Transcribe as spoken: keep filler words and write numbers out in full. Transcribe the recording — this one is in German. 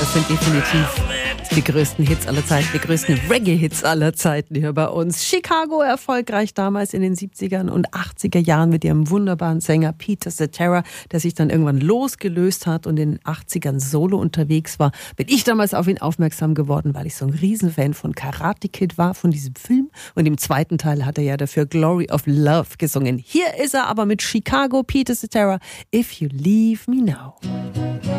das sind definitiv die größten Hits aller Zeiten, die größten Reggae-Hits aller Zeiten hier bei uns. Chicago erfolgreich damals in den siebzigern und achtziger Jahren mit ihrem wunderbaren Sänger Peter Cetera, der sich dann irgendwann losgelöst hat und in den achtzigern solo unterwegs war. Bin ich damals auf ihn aufmerksam geworden, weil ich so ein Riesenfan von Karate Kid war, von diesem Film. Und im zweiten Teil hat er ja dafür Glory of Love gesungen. Hier ist er aber mit Chicago, Peter Cetera, If You Leave Me Now.